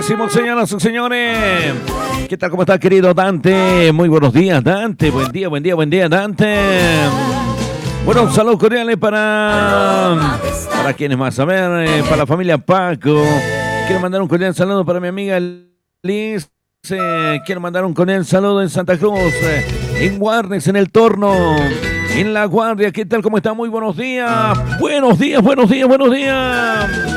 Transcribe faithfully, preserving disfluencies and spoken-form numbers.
Buenísimo, señoras y señores. ¿Qué tal? ¿Cómo está, querido Dante? Muy buenos días, Dante. Buen día, buen día, buen día, Dante. Bueno, un saludo cordial para... ¿Para quiénes más? A ver, eh, para la familia Paco. Quiero mandar un cordial saludo para mi amiga Liz. Eh, quiero mandar un cordial saludo en Santa Cruz, eh, en Guarnes, en El Torno, en La Guardia. ¿Qué tal? ¿Cómo está? Muy buenos días. Buenos días, buenos días, buenos días.